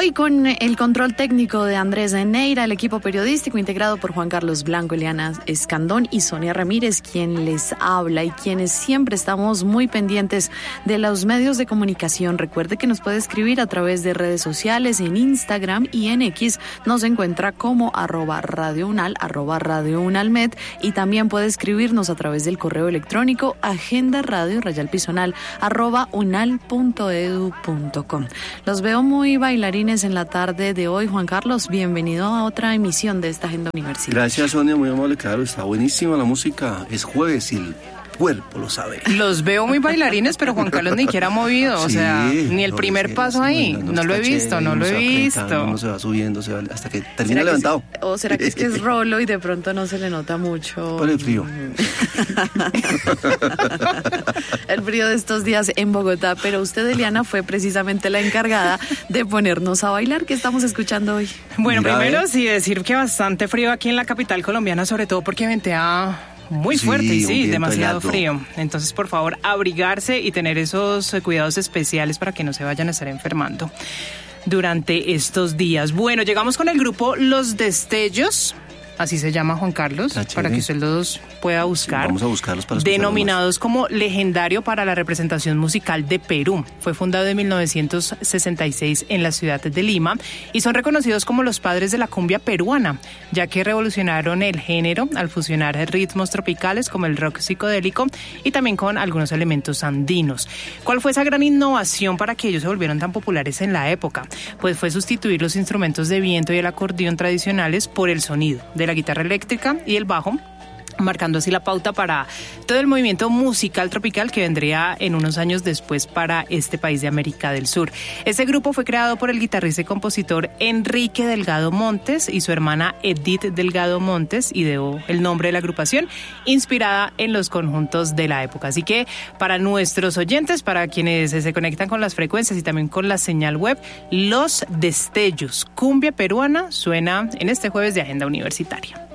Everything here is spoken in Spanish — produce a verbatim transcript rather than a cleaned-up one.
Hoy con el control técnico de Andrés Neira, el equipo periodístico integrado por Juan Carlos Blanco, Eliana Escandón y Sonia Ramírez, quien les habla y quienes siempre estamos muy pendientes de los medios de comunicación. Recuerde que nos puede escribir a través de redes sociales, en Instagram y en X nos encuentra como arroba Radio Unal, arroba Radio Unalmed, y también puede escribirnos a través del correo electrónico agenda radio rayal pisonal arroba unal punto edu punto com. Los veo muy bailarines en la tarde de hoy. Juan Carlos, bienvenido a otra emisión de esta Agenda Universitaria. Gracias, Sonia, muy amable, claro, está buenísima la música. Es jueves y el cuerpo lo sabe. Los veo muy bailarines, pero Juan Carlos ni siquiera ha movido, o sí, sea, ni el no, primer sí, paso ahí, no, no lo he visto, no lo he visto. Uno se va subiendo, se va, hasta que termina levantado. Es, o será que es que es rolo y de pronto no se le nota mucho. Por el frío. El frío de estos días en Bogotá, pero usted, Eliana, fue precisamente la encargada de ponernos a bailar. ¿Qué estamos escuchando hoy? Bueno, Mira, primero eh. sí decir que bastante frío aquí en la capital colombiana, sobre todo porque ventea muy fuerte sí, y sí, un demasiado helado. frío. Entonces, por favor, abrigarse y tener esos eh, cuidados especiales para que no se vayan a estar enfermando durante estos días. Bueno, llegamos con el grupo Los Destellos, así se llama, Juan Carlos, Ah, para que usted los pueda buscar. Sí, vamos a buscarlos para escucharlos Denominados como legendario para la representación musical de Perú. Fue fundado en mil novecientos sesenta y seis en la ciudad de Lima y son reconocidos como los padres de la cumbia peruana, ya que revolucionaron el género al fusionar ritmos tropicales como el rock psicodélico y también con algunos elementos andinos. ¿Cuál fue esa gran innovación para que ellos se volvieran tan populares en la época? Pues fue sustituir los instrumentos de viento y el acordeón tradicionales por el sonido de la guitarra eléctrica y el bajo, marcando así la pauta para todo el movimiento musical tropical que vendría en unos años después para este país de América del Sur. Este grupo fue creado por el guitarrista y compositor Enrique Delgado Montes y su hermana Edith Delgado Montes, y dio el nombre de la agrupación inspirada en los conjuntos de la época. Así que para nuestros oyentes, para quienes se conectan con las frecuencias y también con la señal web, Los Destellos, cumbia peruana, suena en este jueves de Agenda Universitaria.